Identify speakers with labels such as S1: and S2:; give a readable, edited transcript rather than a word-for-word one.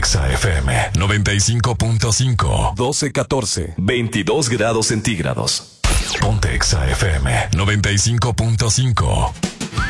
S1: Exa FM 95.5.
S2: 12-14.
S3: 22 grados centígrados.
S1: Ponte Exa FM 95.5.